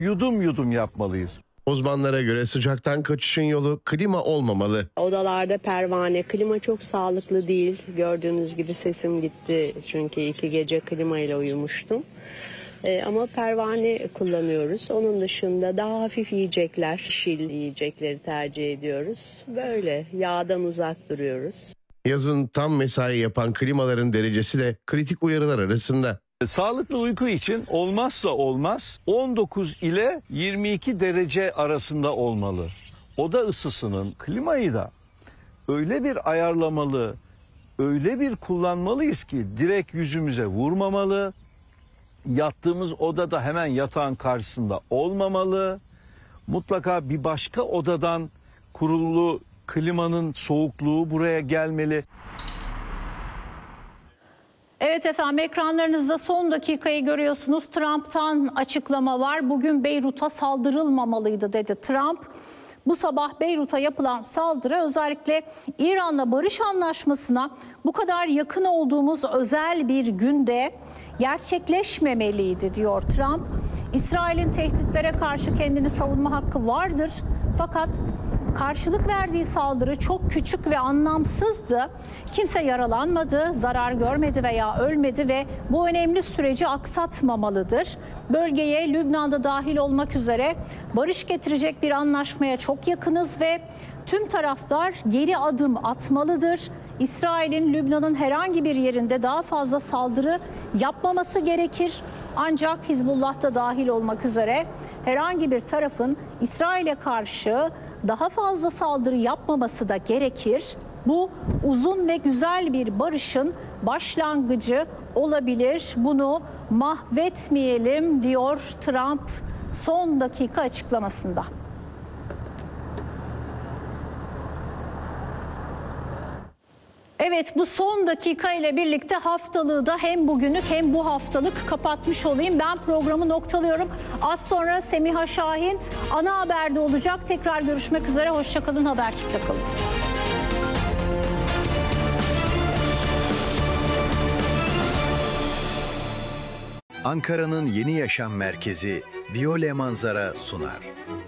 Yudum yudum yapmalıyız. Uzmanlara göre sıcaktan kaçışın yolu klima olmamalı. Odalarda pervane, klima çok sağlıklı değil. Gördüğünüz gibi sesim gitti çünkü 2 gece klima ile uyumuştum. Ama pervane kullanıyoruz. Onun dışında daha hafif yiyecekler, şil yiyecekleri tercih ediyoruz. Böyle yağdan uzak duruyoruz. Yazın tam mesai yapan klimaların derecesi de kritik uyarılar arasında. Sağlıklı uyku için olmazsa olmaz 19 ile 22 derece arasında olmalı. Oda ısısının klimayı da öyle bir ayarlamalı, öyle bir kullanmalıyız ki direkt yüzümüze vurmamalı. Yattığımız odada hemen yatağın karşısında olmamalı. Mutlaka bir başka odadan kurulu klimanın soğukluğu buraya gelmeli. Evet efendim, ekranlarınızda son dakikayı görüyorsunuz. Trump'tan açıklama var. Bugün Beyrut'a saldırılmamalıydı dedi Trump. Bu sabah Beyrut'a yapılan saldırı özellikle İran'la barış anlaşmasına bu kadar yakın olduğumuz özel bir günde gerçekleşmemeliydi diyor Trump. İsrail'in tehditlere karşı kendini savunma hakkı vardır. Fakat karşılık verdiği saldırı çok küçük ve anlamsızdı. Kimse yaralanmadı, zarar görmedi veya ölmedi ve bu önemli süreci aksatmamalıdır. Bölgeye, Lübnan'da dahil olmak üzere barış getirecek bir anlaşmaya çok yakınız ve tüm taraflar geri adım atmalıdır. İsrail'in Lübnan'ın herhangi bir yerinde daha fazla saldırı yapmaması gerekir. Ancak Hizbullah'ta dahil olmak üzere herhangi bir tarafın İsrail'e karşı daha fazla saldırı yapmaması da gerekir. Bu uzun ve güzel bir barışın başlangıcı olabilir. Bunu mahvetmeyelim diyor Trump son dakika açıklamasında. Evet, bu son dakika ile birlikte haftalığı da hem bugünlük hem bu haftalık kapatmış olayım. Ben programı noktalıyorum. Az sonra Semiha Şahin ana haberde olacak. Tekrar görüşmek üzere. Hoşçakalın. Habertürk'te kalın. Ankara'nın yeni yaşam merkezi Viyole Manzara sunar.